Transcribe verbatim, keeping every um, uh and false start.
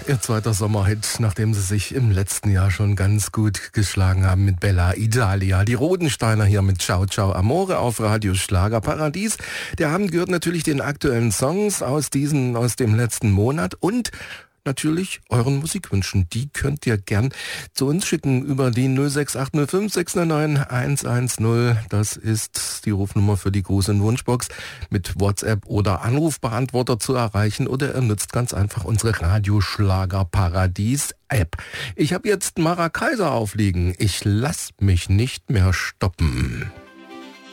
Ihr zweiter Sommerhit, nachdem sie sich im letzten Jahr schon ganz gut geschlagen haben mit Bella Italia. Die Rodensteiner hier mit Ciao Ciao Amore auf Radio Schlager Paradies. Der Abend gehört natürlich den aktuellen Songs aus diesem, aus dem letzten Monat und natürlich euren Musikwünschen. Die könnt ihr gern zu uns schicken über die null sechs acht null fünf sechs neun neun eins eins null. Das ist die Rufnummer für die Gruß- und Wunschbox, mit WhatsApp oder Anrufbeantworter zu erreichen, oder ihr nutzt ganz einfach unsere Radioschlager Paradies App. Ich habe jetzt Mara Kaiser aufliegen. Ich lass mich nicht mehr stoppen.